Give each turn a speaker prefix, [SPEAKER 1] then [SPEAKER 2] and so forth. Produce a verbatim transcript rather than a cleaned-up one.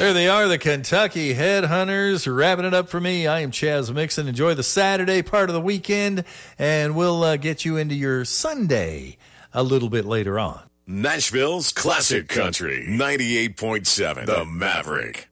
[SPEAKER 1] There they are, the Kentucky Headhunters, wrapping it up for me. I am Chaz Mixon. Enjoy the Saturday part of the weekend, and we'll uh, get you into your Sunday a little bit later on.
[SPEAKER 2] Nashville's Classic Country, ninety-eight point seven, The Maverick.